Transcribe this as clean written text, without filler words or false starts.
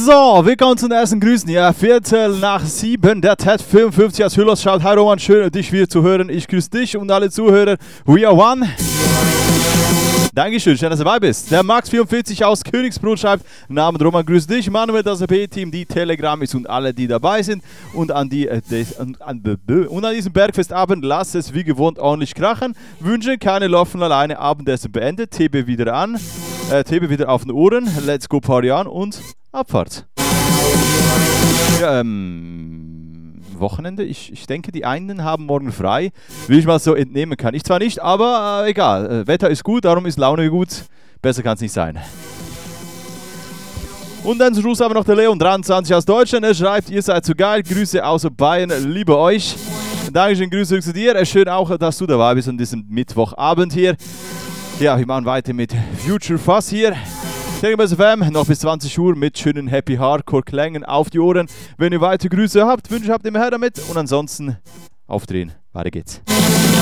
So, willkommen zu den ersten Grüßen. Ja, 7:15, der Ted 55 aus Hüllos schaut. Hi Roman, schön dich wieder zu hören. Ich grüße dich und alle Zuhörer. We are one. Dankeschön, schön, dass du dabei bist. Der Max 44 aus Königsbrunn schreibt, Namen Roman, grüß dich. Manuel, das AP-Team, die Telegram ist und alle, die dabei sind. Und an diesem Bergfestabend lasst es wie gewohnt ordentlich krachen. Wünsche keine Laufen alleine, Abendessen beendet. TB wieder an. TB wieder auf den Ohren. Let's go Party an und Abfahrt. Ja, Wochenende. Ich denke, die einen haben morgen frei, wie ich mal so entnehmen kann. Ich zwar nicht, aber egal. Wetter ist gut, darum ist Laune gut. Besser kann es nicht sein. Und dann zum Schluss haben wir noch der Leon 23 aus Deutschland. Er schreibt, ihr seid so geil. Grüße aus Bayern, liebe euch. Dankeschön, Grüße zu dir. Schön auch, dass du dabei bist an diesem Mittwochabend hier. Ja, wir machen weiter mit Future Fuzz hier. Telegram FM, noch bis 20 Uhr mit schönen Happy Hardcore Klängen auf die Ohren. Wenn ihr weitere Grüße habt, Wünsche habt, immer her damit. Und ansonsten aufdrehen. Weiter geht's.